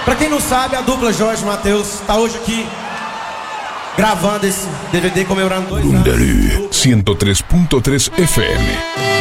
Pra quem não sabe, a dupla Jorge Mateus tá hoje aqui gravando esse DVD comemorando 2 anos. Lundarí 103.3 FM.